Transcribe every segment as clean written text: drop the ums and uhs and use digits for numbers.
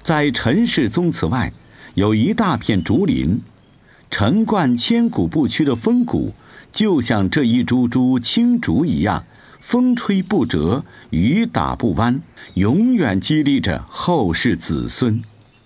在陈氏宗祠外，有一大片竹林，陈冠千古不屈的风骨，就像这一株株青竹一样，风吹不折，雨打不弯，永远激励着后世子孙。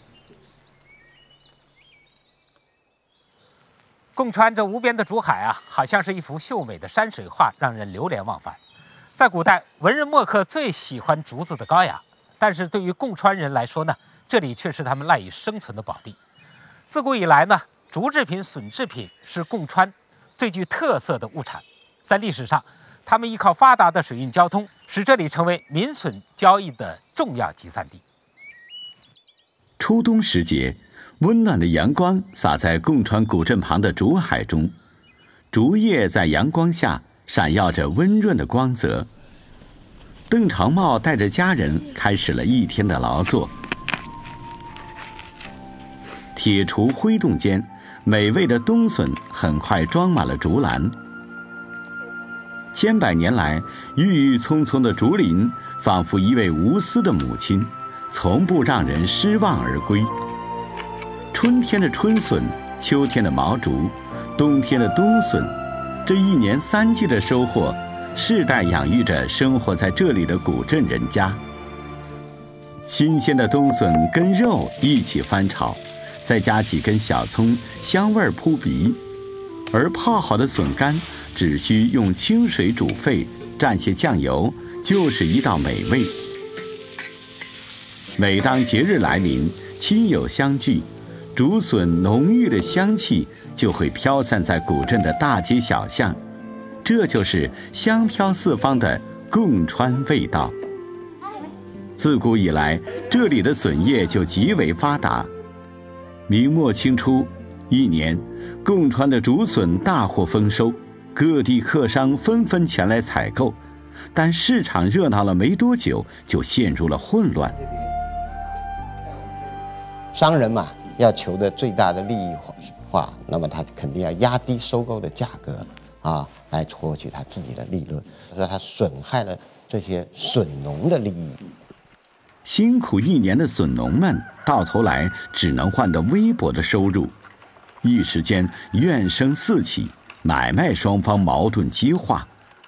贡川这无边的竹海啊，好像是一幅秀美的山水画，让人流连忘返。在古代，文人墨客最喜欢竹子的高雅，但是对于贡川人来说呢，这里却是他们赖以生存的宝地。自古以来呢，竹制品、笋制品是贡川最具特色的物产。在历史上，他们依靠发达的水运交通，使这里成为民笋交易的重要集散地。 初冬时节，温暖的阳光洒在贡川古镇旁的竹海中，竹叶在阳光下闪耀着温润的光泽。邓长茂带着家人开始了一天的劳作。铁锄挥动间，美味的冬笋很快装满了竹篮。千百年来，郁郁葱葱的竹林仿佛一位无私的母亲，从不让人失望而归。春天的春笋，秋天的毛竹，冬天的冬笋，这一年3季的收获，世代养育着生活在这里的古镇人家。新鲜的冬笋跟肉一起翻炒，再加几根小葱，香味扑鼻。而泡好的笋干只需用清水煮沸，蘸些酱油，就是一道美味。每当节日来临，亲友相聚，竹笋浓郁的香气就会飘散在古镇的大街小巷，这就是香飘四方的贡川味道。自古以来，这里的笋业就极为发达。明末清初，一年，贡川的竹笋大获丰收，各地客商纷纷前来采购，但市场热闹了没多久，就陷入了混乱。 商人嘛，要求的最大的利益化，那么他肯定要压低收购的价格啊，来获取他自己的利润，所以他损害了这些笋农的利益。 辛苦一年的笋农们，到头来只能换得微薄的收入，一时间怨声四起，买卖双方矛盾激化。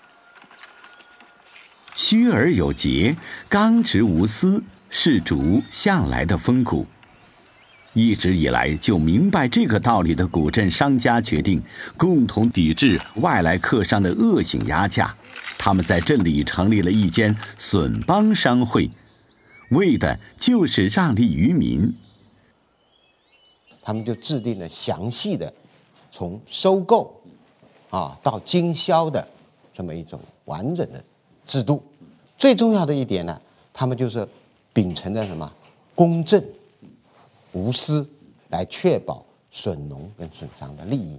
虚而有节，刚直无私，是竹向来的风骨。一直以来就明白这个道理的古镇商家决定共同抵制外来客商的恶性压价。他们在镇里成立了一间笋帮商会，为的就是让利于民。 他们就制定了详细的从收购到经销的这么一种完整的制度。最重要的一点呢，他们就是秉承的什么公正无私，来确保笋农跟笋商的利益。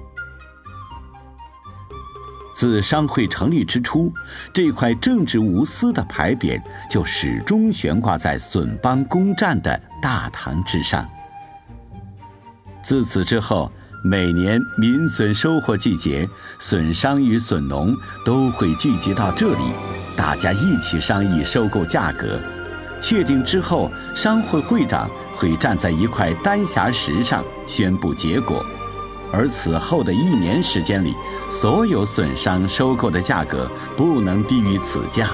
自商会成立之初，这块正直无私的牌匾就始终悬挂在笋帮公站的大堂之上。自此之后，每年民笋收获季节，笋商与笋农都会聚集到这里，大家一起商议收购价格。确定之后，商会会长会站在一块丹霞石上宣布结果，而此后的1年时间里，所有笋商收购的价格不能低于此价。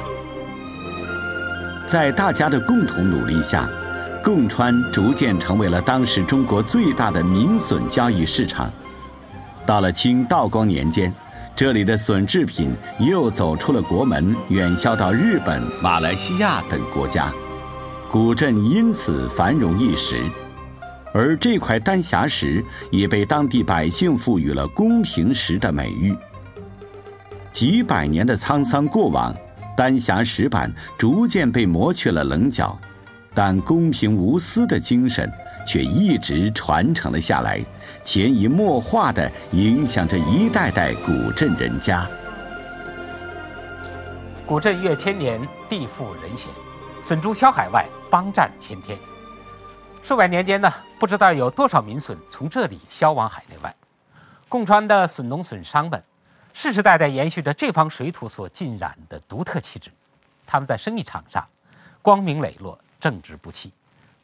在大家的共同努力下，贡川逐渐成为了当时中国最大的民笋交易市场。到了清道光年间，这里的笋制品又走出了国门，远销到日本、马来西亚等国家。古镇因此繁荣一时，而这块丹霞石也被当地百姓赋予了公平石的美誉。几百年的沧桑过往，丹霞石板逐渐被磨去了棱角，但公平无私的精神却一直传承了下来，潜移默化地影响着一代代古镇人家。 古镇越千年，地富人贤，笋株销海外，邦占千天。数百年间呢，不知道有多少民笋从这里销往海内外。贡川的笋农笋商们，世世代代延续着这方水土所浸染的独特气质。他们在生意场上光明磊落，正直不欺。